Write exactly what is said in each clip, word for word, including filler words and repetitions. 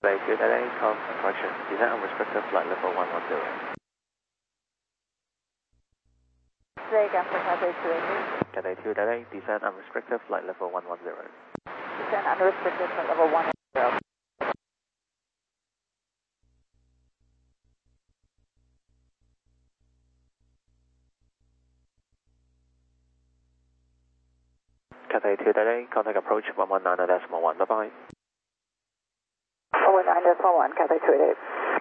Cathay two eight, call correction, descent unrestricted flight level one one zero. Again for Cathay two eight. Cathay two eight, descent unrestricted flight level one one zero. Descent unrestricted flight level one one zero. Cathay two eight, contact approach one one nine decimal one, bye bye. one one nine decimal one, Cathay two eight.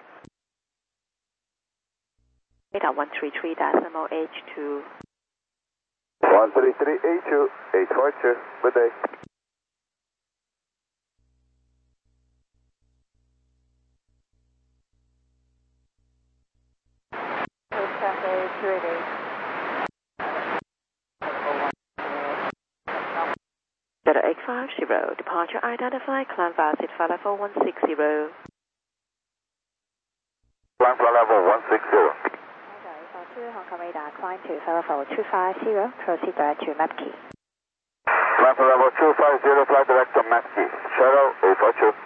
Radar one three three decimal H two. one three three eight two, eight four two, good day. Cathay two eight eight. Delta eight five zero, departure identified, climb Vasit flight level one six zero. Climb flight level one six zero. Hong Kong radar, climb to flight level two five zero, proceed direct to map key. Climb flight level two five zero, flight direct to map key. Shuttle eight four two.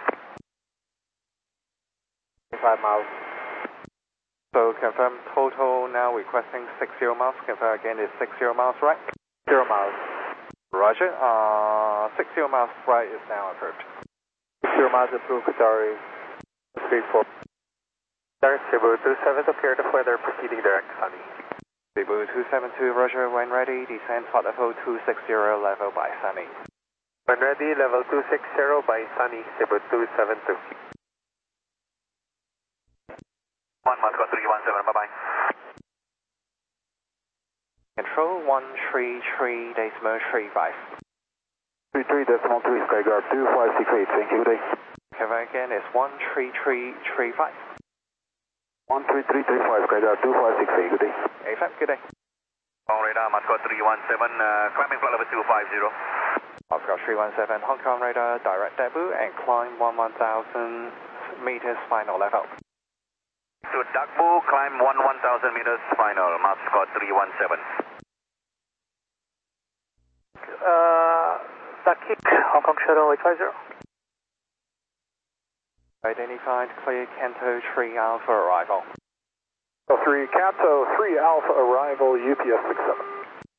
five miles. So confirm total now requesting six zero miles. Confirm again is six zero miles, right? zero miles. Roger. Uh, six zero miles flight is now approved. six zero miles approved, sorry. three four. Direct Cebu two seven to clear the weather, proceeding direct Sunny. Cebu two seven two, Roger, when ready, descend flight level two six zero, level by Sunny. When ready, level two six zero by Sunny, Cebu two seven two. one Moscow three one seven, bye bye. Control one three three decimal three five. three three decimal three, Skyguard two five six eight, thank you, good day. Confirm again is one three three three five. one three three three five, Skyguard two five six eight, good day. A F M, good day. Hong Radar, Moscow three one seven, uh, climbing flight level two five zero. Moscow three one seven, Hong Kong radar, direct debut and climb one one thousand meters final level. To Dagbu, climb one one thousand meters final, Moscow three one seven. Uh, Dakik, Hong Kong Shuttle eight five zero. Identified, clear Kanto three Alpha arrival. three Kanto three Alpha arrival, U P S six seven.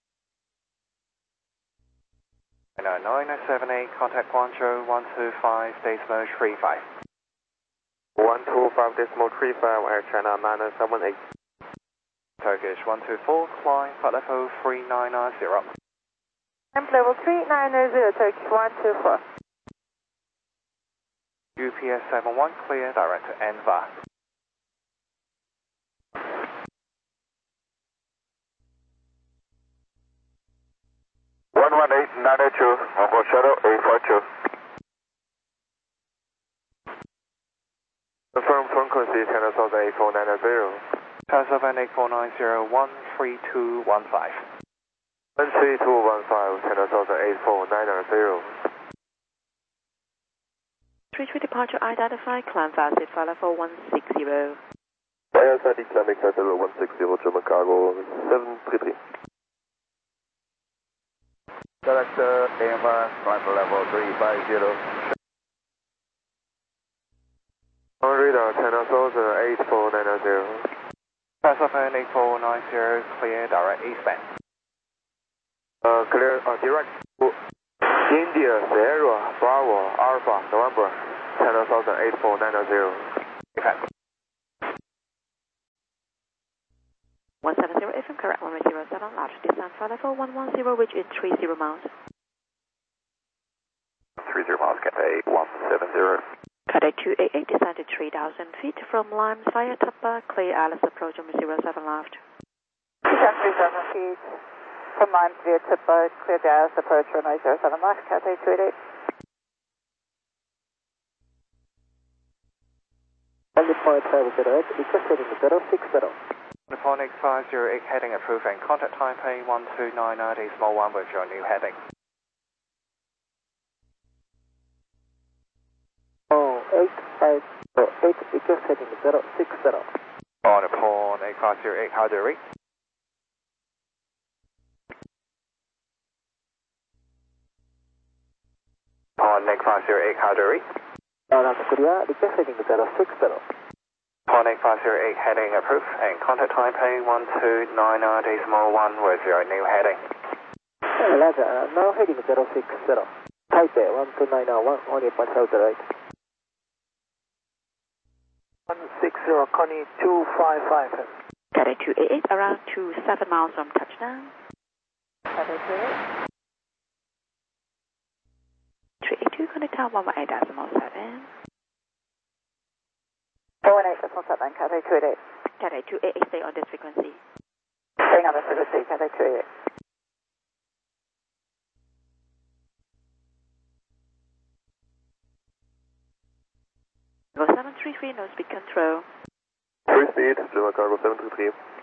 nine nine seven eight, contact Guangzhou one two five decimal three five. one two five decimal three five, Air China nine nine seven eight. Turkish one two four, climb flight level three nine nine zero. Climb level three nine nine zero, Turkish one two four. U P S seven one, clear direct to Enva. one one eight nine eight two, Mongol Shuttle eight four two. Confirm frequency, China South eight four nine zero. China Southern eight four nine zero, one three two one five. one three two one five, China South eight four nine zero. three three departure identified, climb Vasit flight level one six zero. Air Sandy climbing flight level one six zero, German cargo seven three three. Director, Enva, climb level three five zero. On radar, China South eight four nine zero. China Southern eight four nine zero, clear direct eastbound. Uh, clear, uh, direct. India, Sierra, Bravo, Alpha, November, China Southern eight four nine zero. Okay. one seven zero F M, correct one zero seven, large descent flight level one one zero, which is three zero miles. three zero miles, Cathay one seven zero. Cathay two eight eight, descended three thousand feet from Limes via Tapa, clear Alice approach on zero seven left. Descent three thousand feet from Limes via Tapa, clear Dallas approach runway zero seven left, Cathay two eight eight. Only point five zero eight, request heading zero six zero. Nippon X five zero eight heading approved and contact Taipei one two nine nine decimal one with your new heading. Oh, eight five zero eight, request heading zero six zero. On Nippon X five zero eight, how do you read? On X five zero eight, how do you read? Alright, Korea, request heading zero six zero. Point eight five zero eight heading approved and contact Taipei one two nine nine decimal one with your new heading. Roger, now heading zero six zero. Taipei one two nine nine one on your point south right. one six zero, Connie two five five. Cathay two eight eight, around two seven miles from touchdown. Cathay two eight. three eight two, contact tower one one eight decimal seven. four one eight decimal seven, Cathay two eight eight. Cathay two eight eight, stay on this frequency. Staying on this frequency, Cathay two eight eight. Go seven three three, no speed control. Free speed, Lima Cargo seven two three.